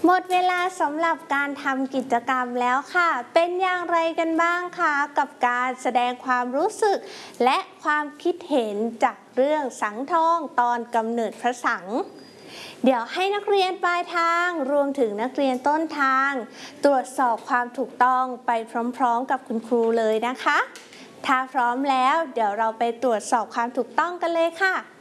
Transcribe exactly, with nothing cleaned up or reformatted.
หมดเวลาสำหรับการทำกิจกรรมแล้วค่ะเป็นอย่างไรกันบ้างคะกับการแสดงความรู้สึกและความคิดเห็นจากเรื่องสังทองตอนกำเนิดพระสังเดี๋ยวให้นักเรียนปลายทางรวมถึงนักเรียนต้นทางตรวจสอบความถูกต้องไปพร้อมๆกับคุณครูเลยนะคะถ้าพร้อมแล้วเดี๋ยวเราไปตรวจสอบความถูกต้องกันเลยค่ะ